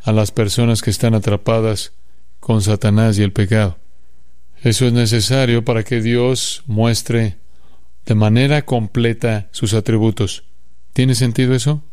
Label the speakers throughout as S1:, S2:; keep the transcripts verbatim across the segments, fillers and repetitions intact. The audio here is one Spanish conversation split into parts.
S1: a las personas que están atrapadas con Satanás y el pecado. Eso es necesario para que Dios muestre de manera completa sus atributos. ¿Tiene sentido eso?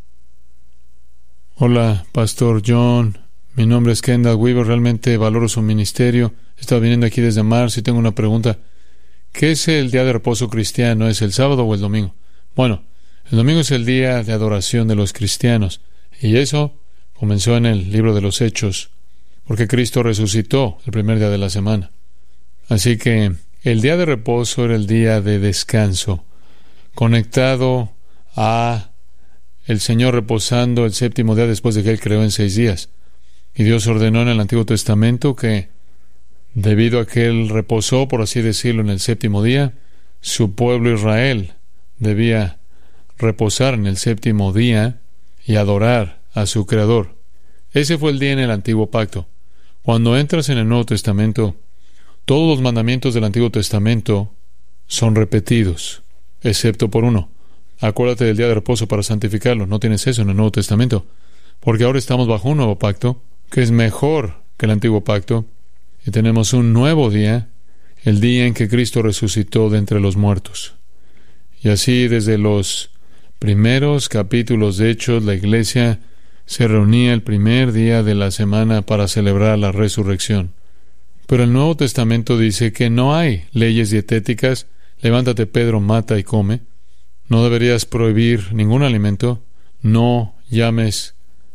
S1: Hola, Pastor John. Mi nombre es Kendall Weaver. Realmente valoro su ministerio. He estado viniendo aquí desde marzo y tengo una pregunta. ¿Qué es el día de reposo cristiano? ¿Es el sábado o el domingo? Bueno, el domingo es el día de adoración de los cristianos. Y eso comenzó en el libro de los Hechos, porque Cristo resucitó el primer día de la semana. Así que el día de reposo era el día de descanso, conectado a el Señor reposando el séptimo día después de que Él creó en seis días. Y Dios ordenó en el Antiguo Testamento que, debido a que Él reposó, por así decirlo, en el séptimo día, su pueblo Israel debía reposar en el séptimo día y adorar a su Creador. Ese fue el día en el Antiguo Pacto. Cuando entras en el Nuevo Testamento, todos los mandamientos del Antiguo Testamento son repetidos, excepto por uno. Acuérdate del día de reposo para santificarlo. No tienes eso en el Nuevo Testamento, porque ahora estamos bajo un nuevo pacto, que es mejor que el Antiguo Pacto, y tenemos un nuevo día, el día en que Cristo resucitó de entre los muertos. Y así, desde los primeros capítulos de Hechos, la iglesia se reunía el primer día de la semana para celebrar la resurrección. Pero el Nuevo Testamento dice que no hay leyes dietéticas. Levántate, Pedro, mata y come. No deberías prohibir ningún alimento. No llames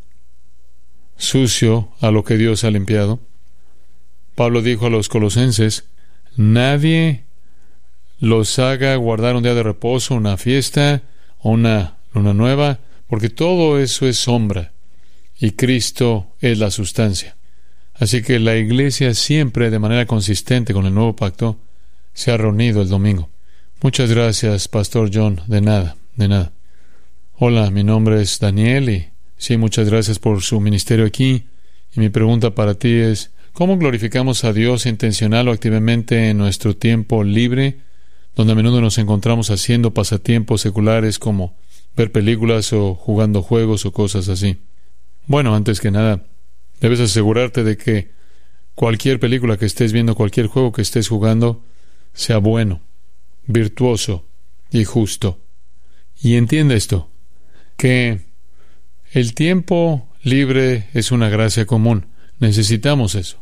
S1: sucio a lo que Dios ha limpiado. Pablo dijo a los colosenses, nadie los haga guardar un día de reposo, una fiesta o una luna nueva, porque todo eso es sombra y Cristo es la sustancia. Así que la iglesia siempre, de manera consistente con el nuevo pacto, se ha reunido el domingo. Muchas gracias, Pastor John. De nada, de nada. Hola, mi nombre es Daniel y sí, muchas gracias por su ministerio aquí. Y mi pregunta para ti es, ¿cómo glorificamos a Dios intencional o activamente en nuestro tiempo libre, donde a menudo nos encontramos haciendo pasatiempos seculares como ver películas o jugando juegos o cosas así? Bueno, antes que nada, debes asegurarte de que cualquier película que estés viendo, cualquier juego que estés jugando, sea bueno, virtuoso y justo. Y entiende esto, que el tiempo libre es una gracia común. Necesitamos eso.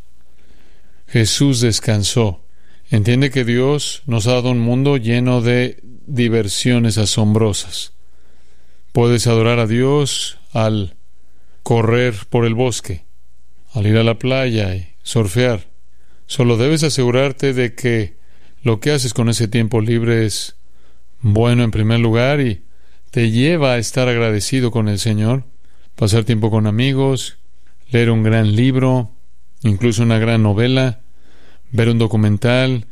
S1: Jesús descansó. Entiende que Dios nos ha dado un mundo lleno de diversiones asombrosas. Puedes adorar a Dios al correr por el bosque, al ir a la playa y surfear. Solo debes asegurarte de que lo que haces con ese tiempo libre es bueno en primer lugar y te lleva a estar agradecido con el Señor, pasar tiempo con amigos, leer un gran libro, incluso una gran novela, ver un documental,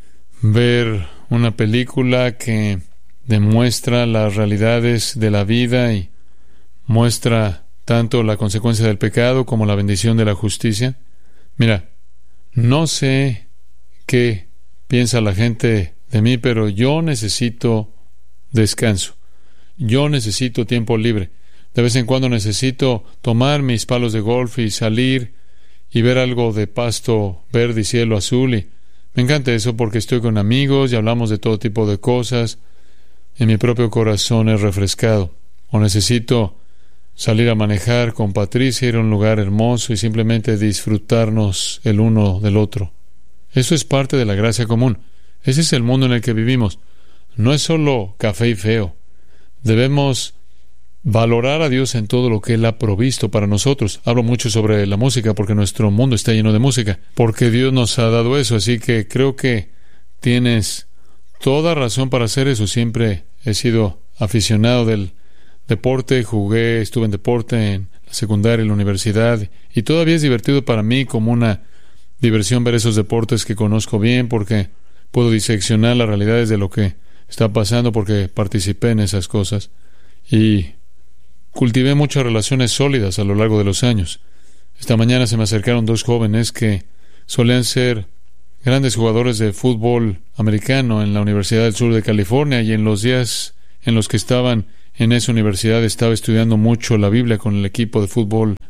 S1: ver una película que demuestra las realidades de la vida y muestra tanto la consecuencia del pecado como la bendición de la justicia. Mira, no sé qué piensa la gente de mí, pero yo necesito descanso. Yo necesito tiempo libre. De vez en cuando necesito tomar mis palos de golf y salir y ver algo de pasto verde y cielo azul. Y me encanta eso porque estoy con amigos y hablamos de todo tipo de cosas. Y mi propio corazón es refrescado. O necesito salir a manejar con Patricia, ir a un lugar hermoso y simplemente disfrutarnos el uno del otro. Eso es parte de la gracia común. Ese es el mundo en el que vivimos. No es solo café y feo. Debemos valorar a Dios en todo lo que Él ha provisto para nosotros. Hablo mucho sobre la música porque nuestro mundo está lleno de música, porque Dios nos ha dado eso. Así que creo que tienes toda razón para hacer eso. Siempre he sido aficionado del deporte, jugué, estuve en deporte en la secundaria, en la universidad, y todavía es divertido para mí como una diversión ver esos deportes que conozco bien, porque puedo diseccionar las realidades de lo que está pasando, porque participé en esas cosas y cultivé muchas relaciones sólidas a lo largo de los años. Esta mañana se me acercaron dos jóvenes que solían ser grandes jugadores de fútbol americano en la Universidad del Sur de California, y en los días en los que estaban en esa universidad estaba estudiando mucho la Biblia con el equipo de fútbol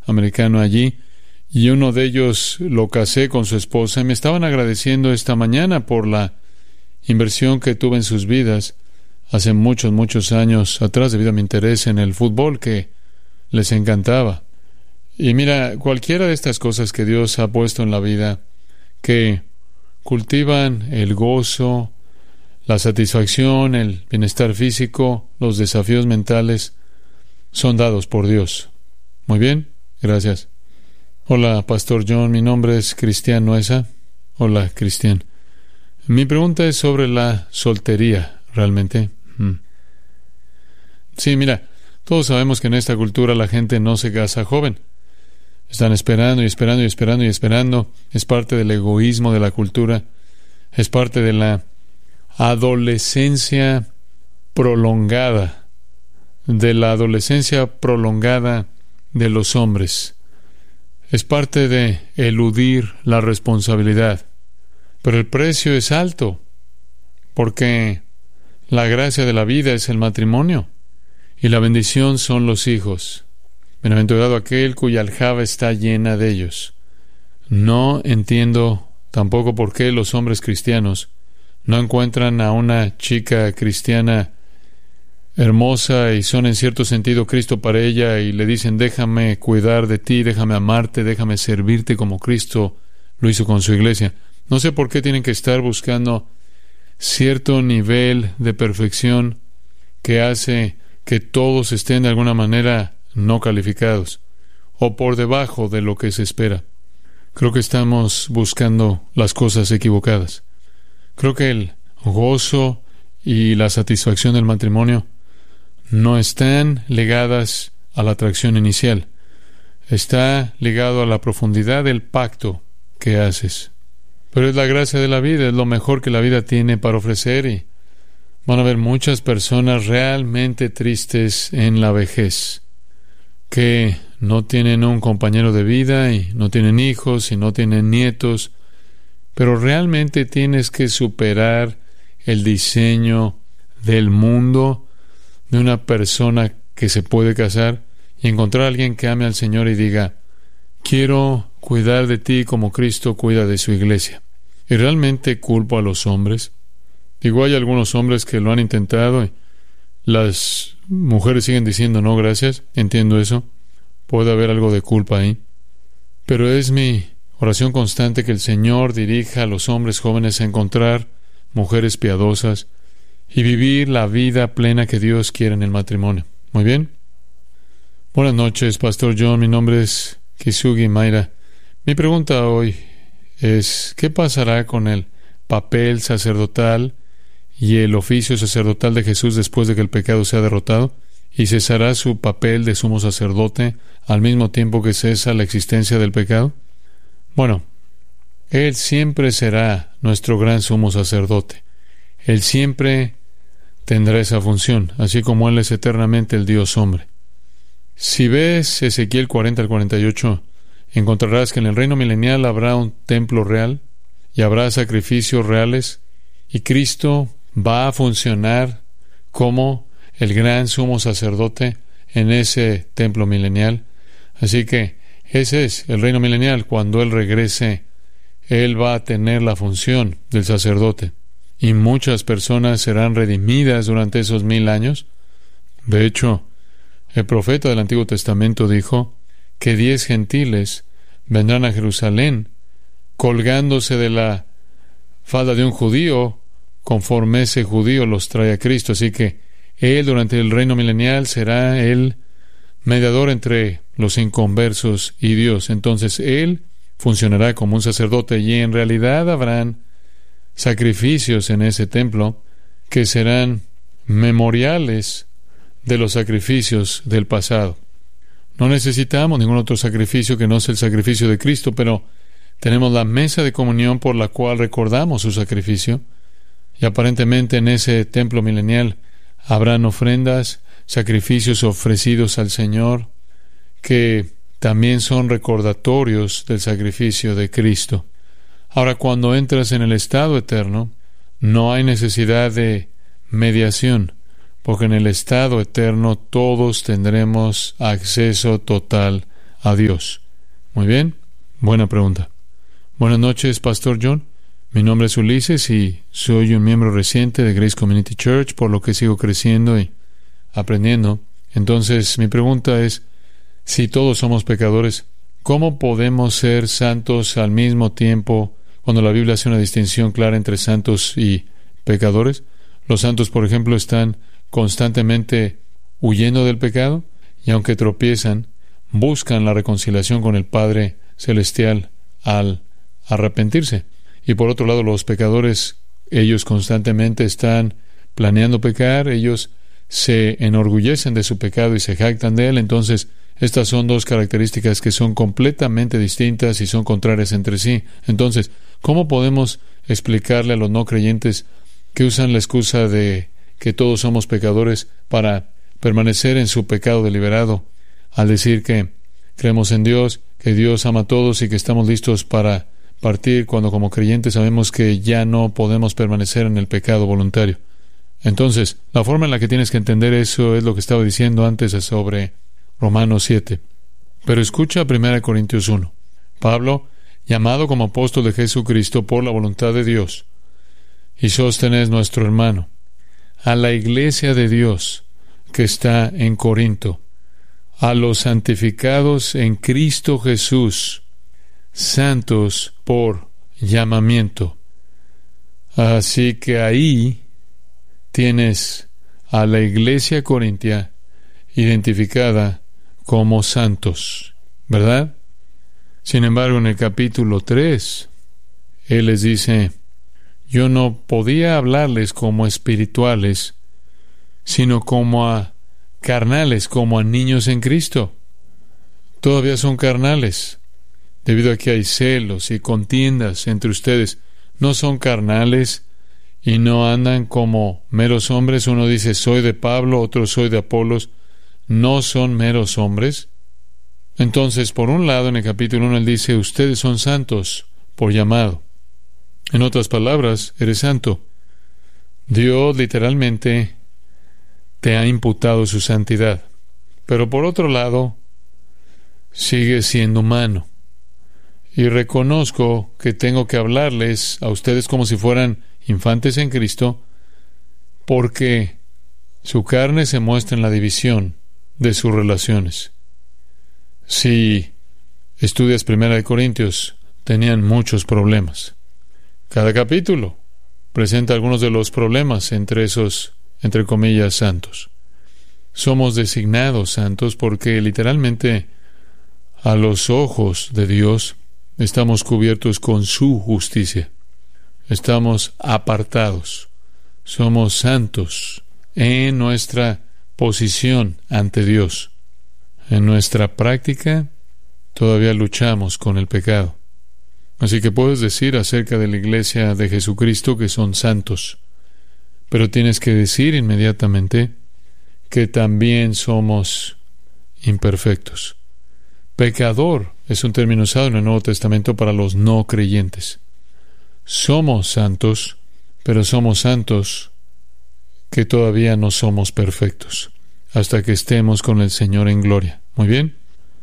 S1: americano allí, y uno de ellos lo casé con su esposa, y me estaban agradeciendo esta mañana por la inversión que tuve en sus vidas hace muchos, muchos años atrás, debido a mi interés en el fútbol que les encantaba. Y mira, cualquiera de estas cosas que Dios ha puesto en la vida, que cultivan el gozo, la satisfacción, el bienestar físico, los desafíos mentales, son dados por Dios. Muy bien, gracias. Hola, Pastor John, mi nombre es Cristian Nueza. Hola, Cristian. Mi pregunta es sobre la soltería, realmente. Hmm. Sí, mira, todos sabemos que en esta cultura la gente no se casa joven. Están esperando y esperando y esperando y esperando. Es parte del egoísmo de la cultura. Es parte de la adolescencia prolongada, de la adolescencia prolongada de los hombres. Es parte de eludir la responsabilidad. Pero el precio es alto, porque la gracia de la vida es el matrimonio, y la bendición son los hijos. Bienaventurado aquel cuya aljaba está llena de ellos. No entiendo tampoco por qué los hombres cristianos no encuentran a una chica cristiana hermosa y son en cierto sentido Cristo para ella y le dicen: déjame cuidar de ti, déjame amarte, déjame servirte como Cristo lo hizo con su iglesia. No sé por qué tienen que estar buscando cierto nivel de perfección que hace que todos estén de alguna manera no calificados o por debajo de lo que se espera. Creo que estamos buscando las cosas equivocadas. Creo que el gozo y la satisfacción del matrimonio no están ligadas a la atracción inicial. Está ligado a la profundidad del pacto que haces. Pero es la gracia de la vida, es lo mejor que la vida tiene para ofrecer, y van a haber muchas personas realmente tristes en la vejez, que no tienen un compañero de vida y no tienen hijos y no tienen nietos, pero realmente tienes que superar el diseño del mundo de una persona que se puede casar y encontrar a alguien que ame al Señor y diga: quiero cuidar de ti como Cristo cuida de su iglesia. Y realmente culpo a los hombres. Digo, hay algunos hombres que lo han intentado y las mujeres siguen diciendo no, gracias. Entiendo eso. Puede haber algo de culpa ahí. Pero es mi oración constante que el Señor dirija a los hombres jóvenes a encontrar mujeres piadosas y vivir la vida plena que Dios quiere en el matrimonio. Muy bien. Buenas noches, Pastor John. Mi nombre es Kisugi Mayra. Mi pregunta hoy es: ¿qué pasará con el papel sacerdotal y el oficio sacerdotal de Jesús después de que el pecado sea derrotado? ¿Y cesará su papel de sumo sacerdote al mismo tiempo que cesa la existencia del pecado? Bueno, Él siempre será nuestro gran sumo sacerdote. Él siempre tendrá esa función, así como Él es eternamente el Dios hombre. Si ves Ezequiel cuarenta al cuarenta y ocho, encontrarás que en el reino milenial habrá un templo real y habrá sacrificios reales, y Cristo va a funcionar como el gran sumo sacerdote en ese templo milenial. Así que ese es el reino milenial. Cuando Él regrese, Él va a tener la función del sacerdote, y muchas personas serán redimidas durante esos mil años. De hecho, el profeta del Antiguo Testamento dijo que diez gentiles vendrán a Jerusalén colgándose de la falda de un judío, conforme ese judío los trae a Cristo. Así que Él, durante el reino milenial, será el mediador entre los inconversos y Dios. Entonces Él funcionará como un sacerdote, y en realidad habrán sacrificios en ese templo que serán memoriales de los sacrificios del pasado. No necesitamos ningún otro sacrificio que no sea el sacrificio de Cristo, pero tenemos la mesa de comunión por la cual recordamos su sacrificio, y aparentemente en ese templo milenial habrán ofrendas, sacrificios ofrecidos al Señor, que también son recordatorios del sacrificio de Cristo. Ahora, cuando entras en el estado eterno, no hay necesidad de mediación, porque en el estado eterno todos tendremos acceso total a Dios? Muy bien, buena pregunta. Buenas noches, Pastor John. Mi nombre es Ulises y soy un miembro reciente de Grace Community Church, por lo que sigo creciendo y aprendiendo. Entonces, mi pregunta es, si todos somos pecadores, ¿cómo podemos ser santos al mismo tiempo cuando la Biblia hace una distinción clara entre santos y pecadores? Los santos, por ejemplo, están constantemente huyendo del pecado y aunque tropiezan, buscan la reconciliación con el Padre Celestial al arrepentirse. Y por otro lado, los pecadores, ellos constantemente están planeando pecar, ellos se enorgullecen de su pecado y se jactan de él. Entonces, estas son dos características que son completamente distintas y son contrarias entre sí. Entonces, ¿cómo podemos explicarle a los no creyentes que usan la excusa de que todos somos pecadores para permanecer en su pecado deliberado, al decir que creemos en Dios, que Dios ama a todos y que estamos listos para partir cuando como creyentes sabemos que ya no podemos permanecer en el pecado voluntario? Entonces, la forma en la que tienes que entender eso es lo que estaba diciendo antes sobre Romanos siete. Pero escucha primera Corintios uno. Pablo, llamado como apóstol de Jesucristo por la voluntad de Dios, y Sóstenes nuestro hermano, a la iglesia de Dios que está en Corinto, a los santificados en Cristo Jesús, santos por llamamiento. Así que ahí tienes a la iglesia corintia identificada como santos, ¿verdad? Sin embargo, en el capítulo tres, él les dice, yo no podía hablarles como espirituales, sino como a carnales, como a niños en Cristo. Todavía son carnales, debido a que hay celos y contiendas entre ustedes. No son carnales y no andan como meros hombres. Uno dice, soy de Pablo, otro soy de Apolos. No son meros hombres. Entonces, por un lado, en el capítulo uno, él dice, ustedes son santos por llamado. En otras palabras, eres santo. Dios literalmente te ha imputado su santidad. Pero por otro lado, sigues siendo humano. Y reconozco que tengo que hablarles a ustedes como si fueran infantes en Cristo, porque su carne se muestra en la división de sus relaciones. Si estudias Primera de Corintios, tenían muchos problemas. Cada capítulo presenta algunos de los problemas entre esos, entre comillas, santos. Somos designados santos porque literalmente a los ojos de Dios estamos cubiertos con su justicia. Estamos apartados. Somos santos en nuestra posición ante Dios. En nuestra práctica todavía luchamos con el pecado. Así que puedes decir acerca de la iglesia de Jesucristo que son santos, pero tienes que decir inmediatamente que también somos imperfectos. Pecador es un término usado en el Nuevo Testamento para los no creyentes. Somos santos, pero somos santos que todavía no somos perfectos, hasta que estemos con el Señor en gloria. ¿Muy bien?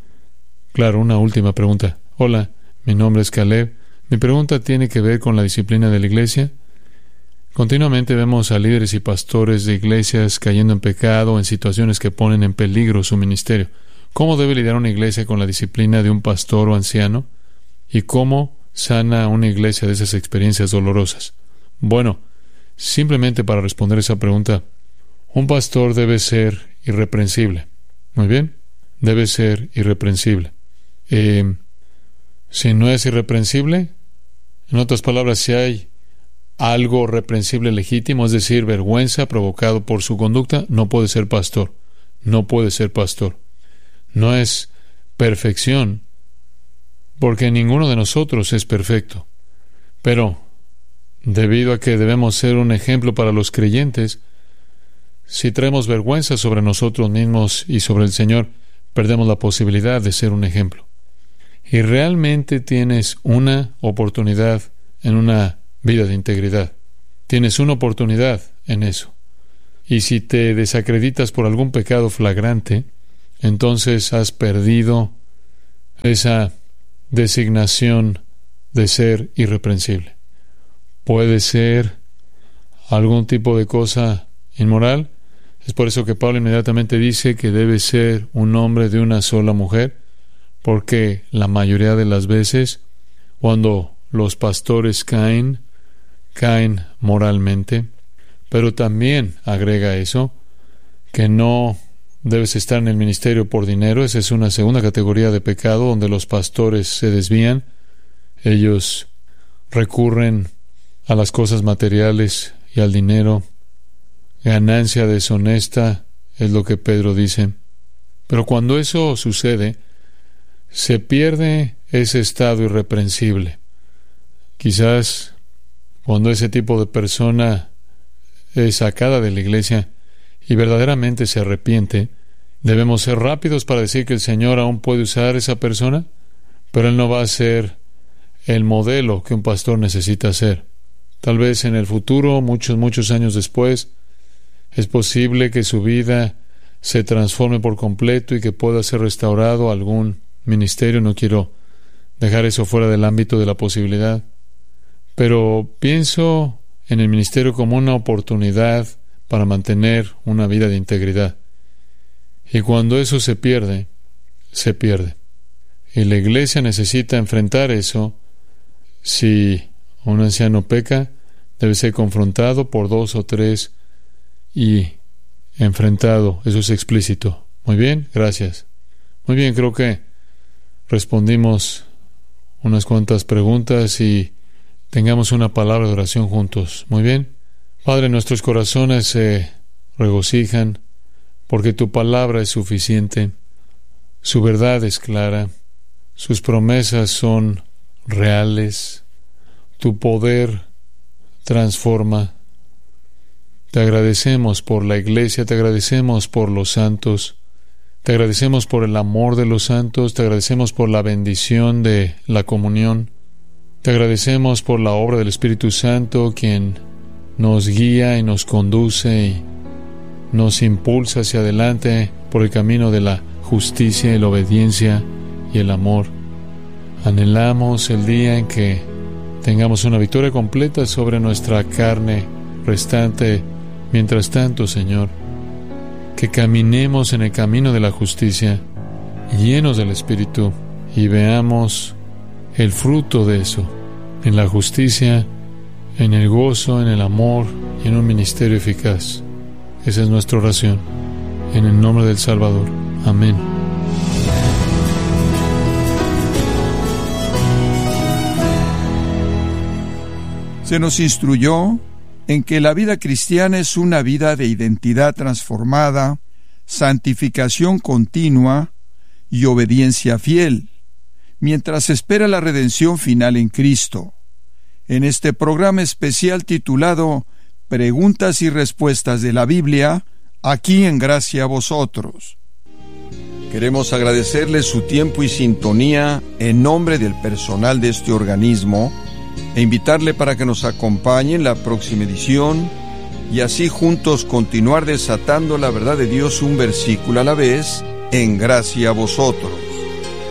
S1: Claro, una última pregunta. Hola, mi nombre es Caleb. Mi pregunta tiene que ver con la disciplina de la iglesia. Continuamente vemos a líderes y pastores de iglesias cayendo en pecado, en situaciones que ponen en peligro su ministerio. ¿Cómo debe lidiar una iglesia con la disciplina de un pastor o anciano? ¿Y cómo sana una iglesia de esas experiencias dolorosas? Bueno, simplemente para responder esa pregunta, un pastor debe ser irreprensible. Muy bien, debe ser irreprensible. Eh, si no es irreprensible, en otras palabras, si hay algo reprensible legítimo, es decir, vergüenza provocado por su conducta, no puede ser pastor. No puede ser pastor. No es perfección, porque ninguno de nosotros es perfecto. Pero, debido a que debemos ser un ejemplo para los creyentes, si traemos vergüenza sobre nosotros mismos y sobre el Señor, perdemos la posibilidad de ser un ejemplo. Y realmente tienes una oportunidad en una vida de integridad. Tienes una oportunidad en eso. Y si te desacreditas por algún pecado flagrante, entonces has perdido esa designación de ser irreprensible. Puede ser algún tipo de cosa inmoral. Es por eso que Pablo inmediatamente dice que debe ser un hombre de una sola mujer, porque la mayoría de las veces, cuando los pastores caen, caen moralmente. Pero también agrega eso, que no debes estar en el ministerio por dinero. Esa es una segunda categoría de pecado donde los pastores se desvían. Ellos recurren a las cosas materiales y al dinero. Ganancia deshonesta es lo que Pedro dice. Pero cuando eso sucede, se pierde ese estado irreprensible. Quizás cuando ese tipo de persona es sacada de la iglesia y verdaderamente se arrepiente, debemos ser rápidos para decir que el Señor aún puede usar a esa persona, pero Él no va a ser el modelo que un pastor necesita ser. Tal vez en el futuro, muchos, muchos años después, es posible que su vida se transforme por completo y que pueda ser restaurado a algún ministerio. No quiero dejar eso fuera del ámbito de la posibilidad, pero pienso en el ministerio como una oportunidad para mantener una vida de integridad. Y cuando eso se pierde, se pierde. Y la iglesia necesita enfrentar eso. Si un anciano peca, debe ser confrontado por dos o tres y enfrentado. Eso es explícito. Muy bien, gracias. Muy bien, creo que respondimos unas cuantas preguntas y tengamos una palabra de oración juntos. Muy bien. Padre, nuestros corazones se regocijan porque tu palabra es suficiente, su verdad es clara, sus promesas son reales, tu poder transforma. Te agradecemos por la iglesia, te agradecemos por los santos, te agradecemos por el amor de los santos, te agradecemos por la bendición de la comunión, te agradecemos por la obra del Espíritu Santo, quien nos guía y nos conduce y nos impulsa hacia adelante por el camino de la justicia y la obediencia y el amor. Anhelamos el día en que tengamos una victoria completa sobre nuestra carne restante. Mientras tanto, Señor, que caminemos en el camino de la justicia, llenos del Espíritu, y veamos el fruto de eso, en la justicia, en el gozo, en el amor y en un ministerio eficaz. Esa es nuestra oración. En el nombre del Salvador. Amén.
S2: Se nos instruyó en que la vida cristiana es una vida de identidad transformada, santificación continua y obediencia fiel, mientras se espera la redención final en Cristo. En este programa especial titulado Preguntas y Respuestas de la Biblia, aquí en Gracia a Vosotros. Queremos agradecerles su tiempo y sintonía en nombre del personal de este organismo e invitarle para que nos acompañe en la próxima edición y así juntos continuar desatando la verdad de Dios un versículo a la vez en Gracia a Vosotros.